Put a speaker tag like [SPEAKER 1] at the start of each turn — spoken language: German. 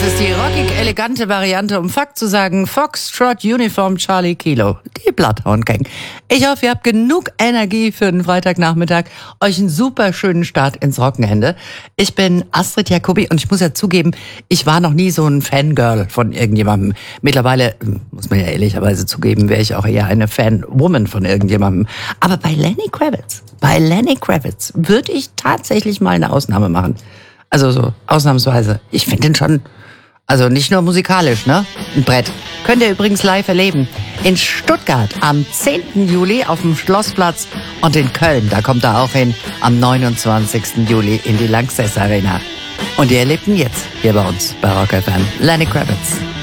[SPEAKER 1] Das ist die rockig-elegante Variante, um Fakt zu sagen, Foxtrot Uniform Charlie Kilo, die Bloodhound Gang. Ich hoffe, ihr habt genug Energie für den Freitagnachmittag, euch einen super schönen Start ins Wochenende. Ich bin Astrid Jacobi und ich muss ja zugeben, ich war noch nie so ein Fangirl von irgendjemandem. Mittlerweile, muss man ja ehrlicherweise zugeben, wäre ich auch eher eine Fanwoman von irgendjemandem. Aber bei Lenny Kravitz würde ich tatsächlich mal eine Ausnahme machen. Also so ausnahmsweise. Ich finde den schon, also nicht nur musikalisch, ne? Ein Brett. Könnt ihr übrigens live erleben. In Stuttgart am 10. Juli auf dem Schlossplatz und in Köln, da kommt er auch hin, am 29. Juli in die Lanxess Arena. Und ihr erlebt ihn jetzt hier bei uns bei Rock FM. Lenny Kravitz.